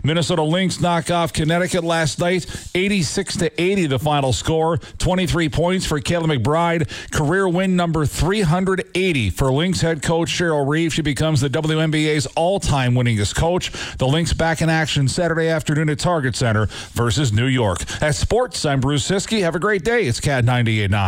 Minnesota Lynx knock off Connecticut last night, 86-80 the final score. 23 points for Kayla McBride. Career win number 380 for Lynx head coach Cheryl Reeve. She becomes the WNBA's all-time winningest coach. The Lynx back in action Saturday afternoon at Target Center versus New York. At Sports, I'm Bruce Siskey. Have a great day. It's Cat 98.9.